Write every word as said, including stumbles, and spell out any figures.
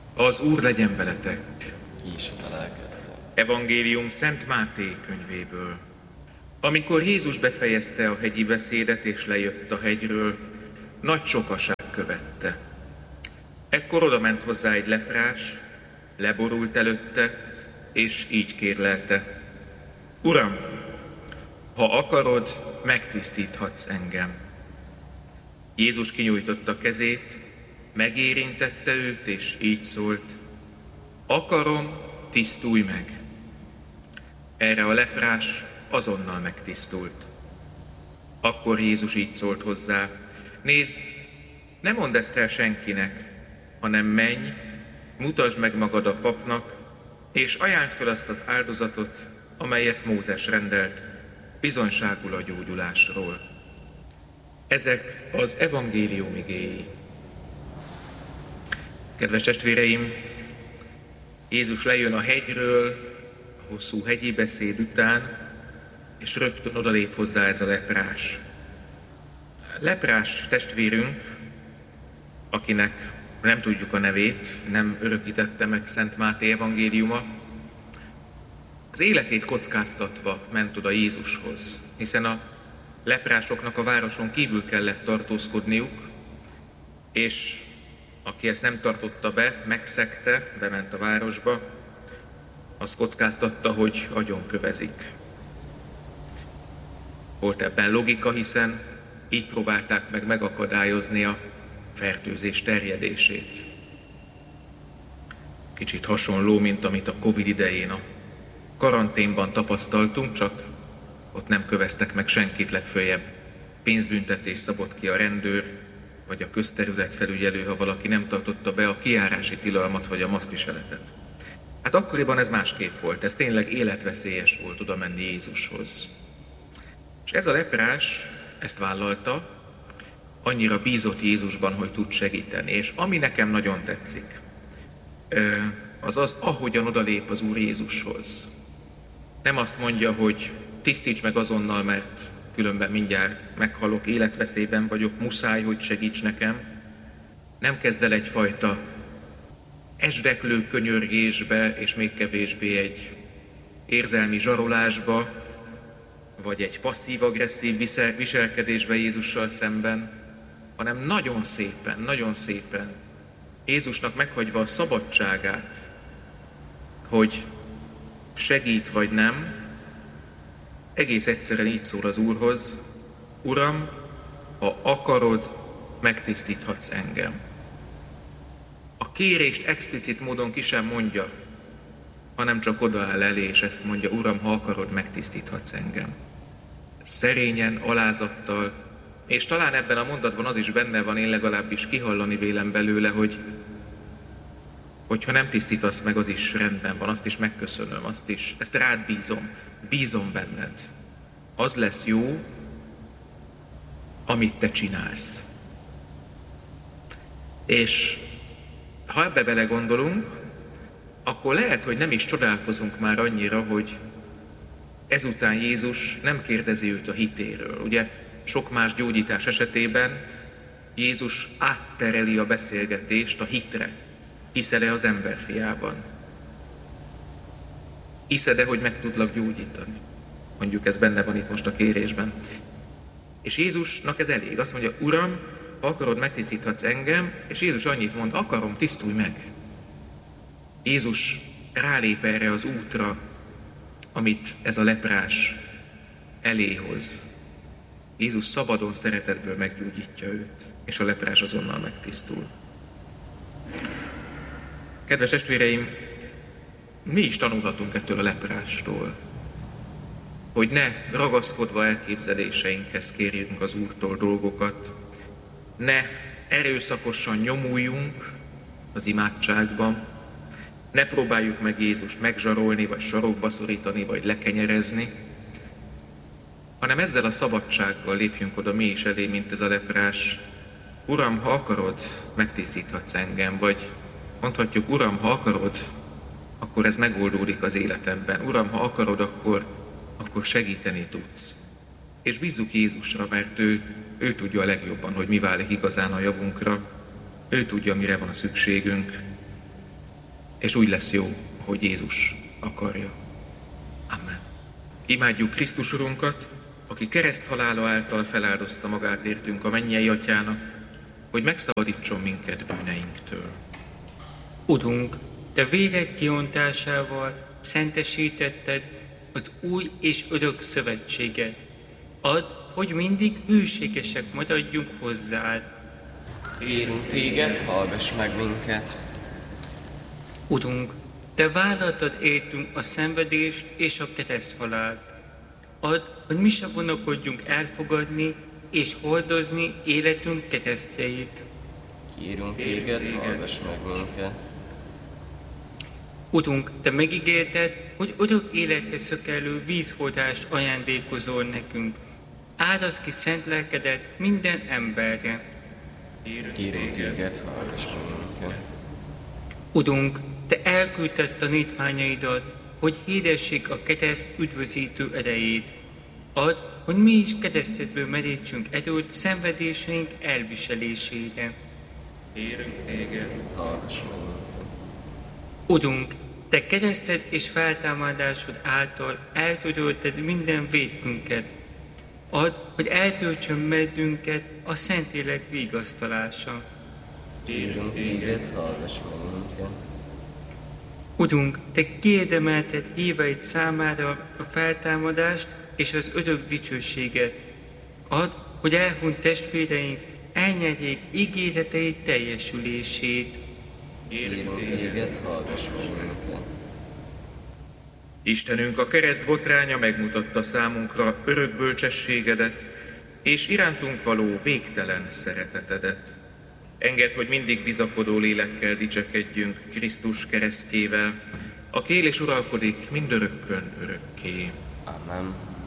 Az Úr legyen veletek! És a te lelkedben. Evangélium Szent Máté könyvéből. Amikor Jézus befejezte a hegyi beszédet és lejött a hegyről, nagy sokaság követte. Ekkor odament hozzá egy leprás, leborult előtte, és így kérlelte: Uram, ha akarod, megtisztíthatsz engem. Jézus kinyújtotta kezét, megérintette őt, és így szólt: Akarom, tisztulj meg! Erre a leprás azonnal megtisztult. Akkor Jézus így szólt hozzá: Nézd, ne mondd ezt el senkinek, hanem menj, mutasd meg magad a papnak, és ajánld fel azt az áldozatot, amelyet Mózes rendelt, bizonyságul a gyógyulásról. Ezek az evangélium igéi. Kedves testvéreim, Jézus lejön a hegyről, a hosszú hegyi beszéd után, és rögtön odalép hozzá ez a leprás. Leprás testvérünk, akinek nem tudjuk a nevét, nem örökítette meg Szent Máté evangéliuma, az életét kockáztatva ment oda Jézushoz, hiszen a leprásoknak a városon kívül kellett tartózkodniuk, és aki ezt nem tartotta be, megszegte, bement a városba, az kockáztatta, hogy agyonkövezik. Volt ebben logika, hiszen így próbálták meg megakadályozni a fertőzés terjedését. Kicsit hasonló, mint amit a Covid idején a karanténban tapasztaltunk, csak ott nem köveztek meg senkit, legföljebb pénzbüntetést szabott ki a rendőr, vagy a közterületfelügyelő, ha valaki nem tartotta be a kijárási tilalmat, vagy a maszkviseletet. Hát akkoriban ez másképp volt, ez tényleg életveszélyes volt oda menni Jézushoz. És ez a leprás ezt vállalta, annyira bízott Jézusban, hogy tud segíteni. És ami nekem nagyon tetszik, az az, ahogyan odalép az Úr Jézushoz. Nem azt mondja, hogy tisztíts meg azonnal, mert különben mindjárt meghalok, életveszélyben vagyok, muszáj, hogy segíts nekem. Nem kezd el egyfajta esdeklő könyörgésbe, és még kevésbé egy érzelmi zsarolásba, vagy egy passzív-agresszív viselkedésbe Jézussal szemben, hanem nagyon szépen, nagyon szépen Jézusnak meghagyva a szabadságát, hogy segít vagy nem, egész egyszerűen így szól az Úrhoz: Uram, ha akarod, megtisztíthatsz engem. A kérést explicit módon ki sem mondja, hanem csak odaáll elé, és ezt mondja: Uram, ha akarod, megtisztíthatsz engem. Szerényen, alázattal, és talán ebben a mondatban az is benne van, én legalábbis kihallani vélem belőle, hogy hogyha nem tisztítasz meg, az is rendben van, azt is megköszönöm, azt is, ezt rád bízom, bízom benned. Az lesz jó, amit te csinálsz. És ha ebbe belegondolunk, akkor lehet, hogy nem is csodálkozunk már annyira, hogy ezután Jézus nem kérdezi őt a hitéről. Ugye sok más gyógyítás esetében Jézus áttereli a beszélgetést a hitre. Hiszed-e az emberfiában? Hiszed-e, hogy meg tudlak gyógyítani? Mondjuk ez benne van itt most a kérésben. És Jézusnak ez elég. Azt mondja: Uram, ha akarod, megtisztíthatsz engem, és Jézus annyit mond: akarom, tisztulj meg. Jézus rálép erre az útra, amit ez a leprás eléhoz. Jézus szabadon, szeretetből meggyógyítja őt, és a leprás azonnal megtisztul. Kedves testvéreim, mi is tanulhatunk ettől a leprástól, hogy ne ragaszkodva elképzeléseinkhez kérjünk az Úrtól dolgokat, ne erőszakosan nyomuljunk az imádságban, ne próbáljuk meg Jézust megzsarolni, vagy sarokba szorítani, vagy lekenyerezni, hanem ezzel a szabadsággal lépjünk oda mi is elé, mint ez a leprás. Uram, ha akarod, megtisztíthatsz engem, vagy mondhatjuk: Uram, ha akarod, akkor ez megoldódik az életemben. Uram, ha akarod, akkor, akkor segíteni tudsz. És bízzuk Jézusra, mert ő, ő tudja a legjobban, hogy mi válik igazán a javunkra. Ő tudja, mire van szükségünk. és úgy lesz jó, hogy Jézus akarja. Amen. Imádjuk Krisztus Urunkat, aki kereszthalála által feláldozta magát értünk a mennyei Atyának, hogy megszabadítson minket bűneinktől. Urunk, Te véred kiontásával szentesítetted az új és örök szövetséget. Add, hogy mindig hűségesek maradjunk hozzád. Kérünk Téged, hallgass meg minket. Urunk, Te vállaltad értünk a szenvedést és a kereszthalált. Add, hogy mi se vonakodjunk elfogadni és hordozni életünk keresztjeit. Kérünk Téged, hallgass meg minket. Urunk, Te megígérted, hogy örök életre szökelő vízforrást ajándékozol nekünk. Árasz ki szent lelkedet minden emberre. Kérünk Téged, hallgass meg minket. Urunk, Te elküldted tanítványaidat, hogy hirdessék a kereszt üdvözítő erejét. Add, hogy mi is keresztedből merítsünk erőt szenvedéseink elviselésére. Kérünk Téged, Hallgass meg minket. Urunk, Te kereszted és feltámadásod által eltörölted minden vétkünket. Add, hogy eltöltsön meddünket a Szentlélek vigasztalása. Kérünk Téged, hallgass meg minket. Urunk, Te kiérdemelted híveid számára a feltámadást és az örök dicsőséget. Add, hogy elhunyt testvéreink elnyerjék ígéreteid teljesülését. Kérünk Téged, hallgass meg minket. Istenünk, a kereszt botránya megmutatta számunkra örök bölcsességedet, és irántunk való végtelen szeretetedet. Engedd, hogy mindig bizakodó lélekkel dicsekedjünk Krisztus keresztjével, aki él és uralkodik mindörökkön örökké. Amen.